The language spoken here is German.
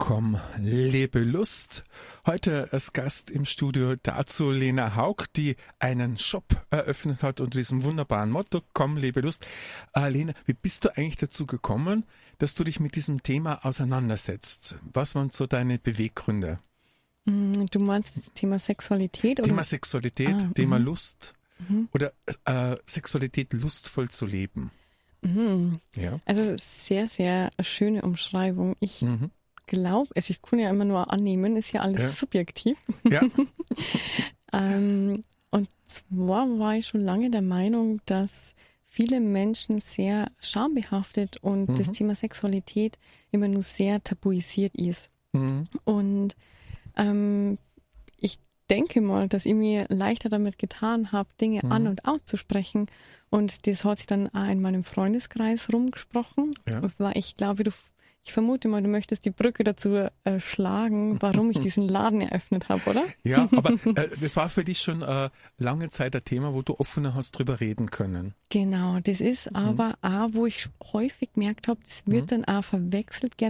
Komm, lebe Lust. Heute als Gast im Studio dazu Lena Haug, die einen Shop eröffnet hat unter diesem wunderbaren Motto, komm, lebe Lust. Lena, wie bist du eigentlich dazu gekommen, dass du dich mit diesem Thema auseinandersetzt? Was waren so deine Beweggründe? Du meinst das Thema Sexualität? Thema oder? Sexualität, Thema Lust oder Sexualität lustvoll zu leben. Ja. Also sehr, sehr schöne Umschreibung. Ich glaube, also ich kann ja immer nur annehmen, ist ja alles subjektiv. Ja. Und zwar war ich schon lange der Meinung, dass viele Menschen sehr schambehaftet und das Thema Sexualität immer nur sehr tabuisiert ist. Und ich denke mal, dass ich mir leichter damit getan habe, Dinge an- und auszusprechen. Und das hat sich dann auch in meinem Freundeskreis rumgesprochen. Ja. Weil ich glaube, ich vermute mal, du möchtest die Brücke dazu schlagen, warum ich diesen Laden eröffnet habe, oder? Ja, aber das war für dich schon lange Zeit ein Thema, wo du offener hast drüber reden können. Genau, das ist aber auch, wo ich häufig gemerkt habe, das wird dann auch verwechselt, gern